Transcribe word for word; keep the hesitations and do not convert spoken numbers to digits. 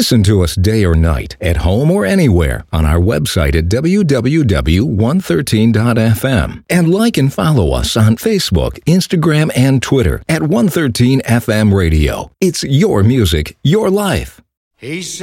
Listen to us day or night, at home or anywhere, on our website at w w w dot one thirteen dot f m. And like and follow us on Facebook, Instagram, and Twitter at one thirteen F M Radio. It's your music, your life. He said